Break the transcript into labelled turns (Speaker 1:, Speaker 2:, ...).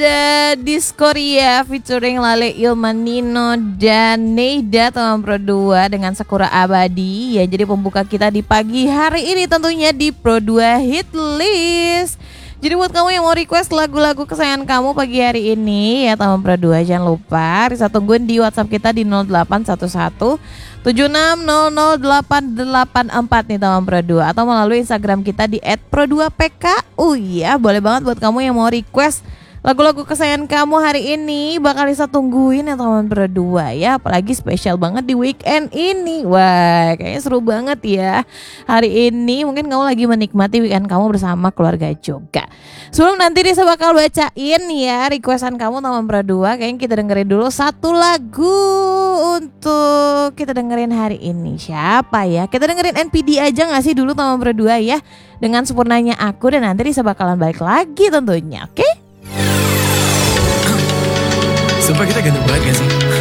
Speaker 1: Ada Diskoria featuring Lale Ilmanino dan Neida teman Pro 2 dengan Sakura Abadi ya, jadi pembuka kita di pagi hari ini tentunya di Pro 2 Hit List. Jadi buat kamu yang mau request lagu-lagu kesayangan kamu pagi hari ini ya teman Pro 2, jangan lupa bisa tungguin di WhatsApp kita di 0811 76008884 nih teman Pro 2, atau melalui Instagram kita di @pro2pku ya. Boleh banget buat kamu yang mau request lagu-lagu kesayangan kamu hari ini, bakal bisa tungguin ya teman Pro 2 ya. Apalagi spesial banget di weekend ini. Wah, kayaknya seru banget ya hari ini. Mungkin kamu lagi menikmati weekend kamu bersama keluarga juga. Sebelum nanti Risa bakal bacain ya requestan kamu teman Pro 2, kayaknya kita dengerin dulu satu lagu untuk kita dengerin hari ini. Siapa ya? Kita dengerin NPD aja gak sih dulu teman Pro 2 ya, dengan Sempurnanya Aku, dan nanti Risa bakalan balik lagi tentunya. Oke?
Speaker 2: Sumpah kita ganteng banget gak sih?